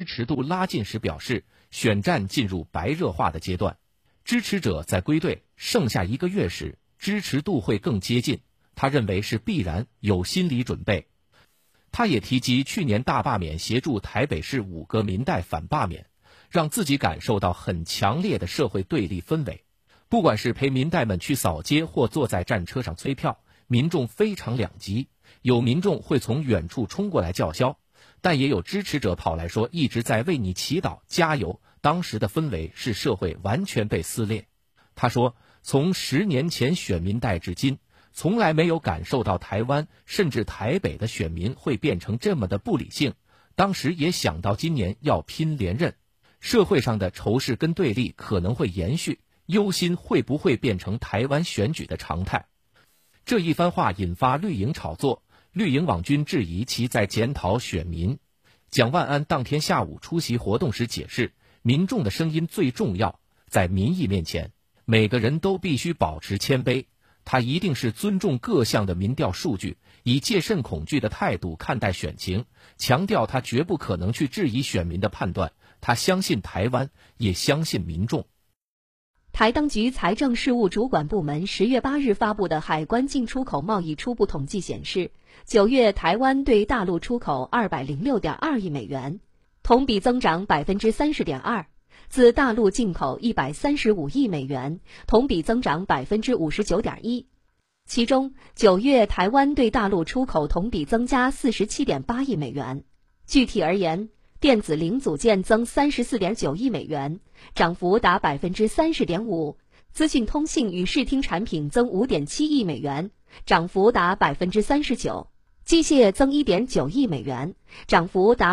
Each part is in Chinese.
持度拉近时表示，选战进入白热化的阶段，支持者在归队剩下1个月时，支持度会更接近，他认为是必然，有心理准备。他也提及去年大罢免协助台北市5个民代反罢免，让自己感受到很强烈的社会对立氛围。不管是陪民代们去扫街或坐在战车上催票，民众非常两极，有民众会从远处冲过来叫嚣，但也有支持者跑来说一直在为你祈祷加油。当时的氛围是社会完全被撕裂。他说，从10年前选民代至今，从来没有感受到台湾甚至台北的选民会变成这么的不理性，当时也想到今年要拼连任，社会上的仇视跟对立可能会延续，忧心会不会变成台湾选举的常态。这一番话引发绿营炒作，绿营网军质疑其在检讨选民。蒋万安当天下午出席活动时解释，民众的声音最重要，在民意面前，每个人都必须保持谦卑。他一定是尊重各项的民调数据，以戒慎恐惧的态度看待选情，强调他绝不可能去质疑选民的判断，他相信台湾，也相信民众。 台当局财政事务主管部门10月8日发布的海关进出口贸易初步统计显示，9月台湾对大陆出口206.2亿美元，同比增长 30.2%， 自大陆进口135亿美元，同比增长 59.1%。其中9月台湾对大陆出口同比增加 47.8 亿美元。具体而言，电子零组件增 34.9 亿美元，涨幅达 30.5%， 资讯通信与视听产品增 5.7 亿美元，涨幅达 39%， 机械增 1.9 亿美元，涨幅达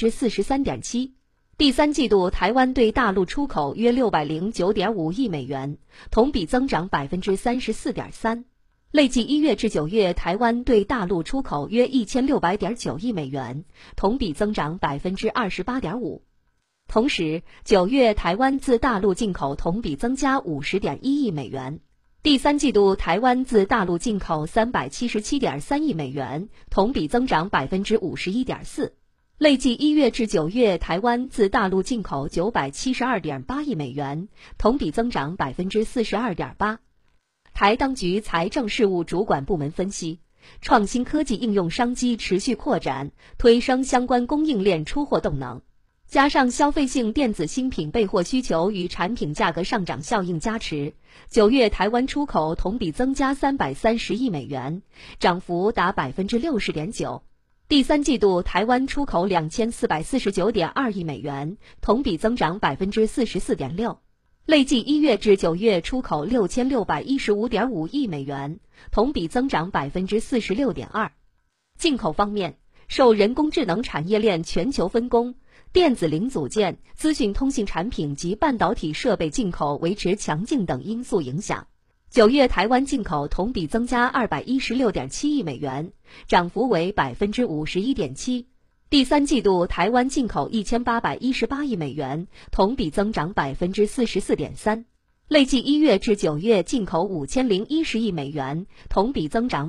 43.7%。第三季度台湾对大陆出口约 609.5 亿美元，同比增长 34.3%。累计1月至9月，台湾对大陆出口约 1600.9 亿美元，同比增长 28.5%。同时，9月台湾自大陆进口同比增加 50.1 亿美元。第三季度台湾自大陆进口 377.3 亿美元，同比增长 51.4%。累计1月至9月，台湾自大陆进口 972.8 亿美元，同比增长 42.8%。台当局财政事务主管部门分析，创新科技应用商机持续扩展，推升相关供应链出货动能，加上消费性电子新品备货需求与产品价格上涨效应加持，9月台湾出口同比增加330亿美元，涨幅达 60.9%。第三季度台湾出口 2449.2 亿美元，同比增长 44.6%。累计1月至9月出口 6615.5 亿美元，同比增长 46.2%。进口方面，受人工智能产业链全球分工、电子零组件、资讯通信产品及半导体设备进口维持强劲等因素影响，9月台湾进口同比增加 216.7 亿美元，涨幅为 51.7%。第三季度台湾进口1818亿美元，同比增长 44.3%。累计1月至9月进口5010亿美元，同比增长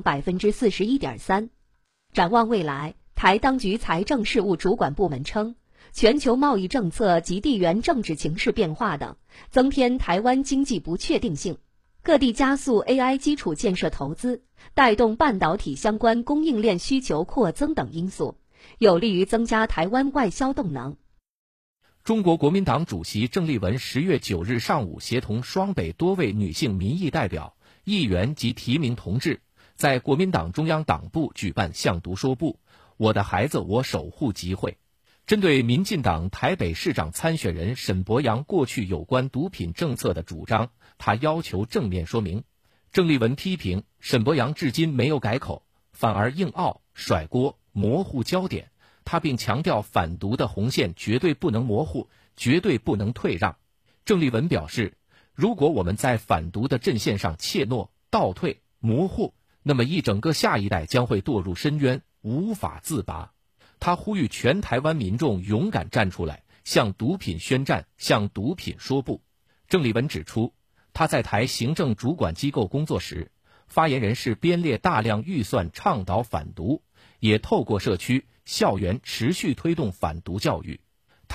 41.3%。展望未来，台当局财政事务主管部门称，全球贸易政策及地缘政治情势变化等，增添台湾经济不确定性。各地加速 AI 基础建设投资，带动半导体相关供应链需求扩增等因素，有利于增加台湾外销动能。 中国国民党主席郑丽文10月9日上午协同双北多位女性民意代表、议员及提名同志，在国民党中央党部举办向读说部我的孩子我守护集会，针对民进党台北市长参选人沈伯洋过去有关毒品政策的主张，他要求正面说明。郑丽文批评沈伯洋至今没有改口，反而硬拗、甩锅、模糊焦点，他并强调反毒的红线绝对不能模糊，绝对不能退让。郑丽文表示，如果我们在反毒的阵线上怯懦、倒退、模糊，那么一整个下一代将会堕入深渊，无法自拔。他呼吁全台湾民众勇敢站出来，向毒品宣战，向毒品说不。郑丽文指出，他在台行政主管机构工作时，发言人是编列大量预算倡导反毒，也透过社区、校园持续推动反毒教育。